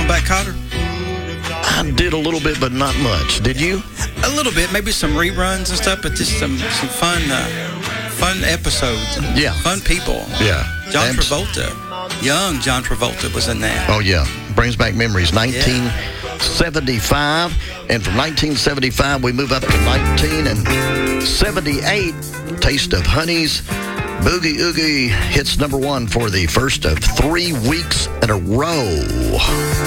Back Cotter? I did a little bit, but not much. Did you? A little bit, maybe some reruns and stuff, but just some fun episodes. And Yeah. Fun people. Yeah. John Travolta. Young John Travolta was in that. Oh, yeah. Brings back memories. 1975. And from 1975, we move up to 1978. Taste of Honey's Boogie Oogie hits #1 for the first of 3 weeks in a row.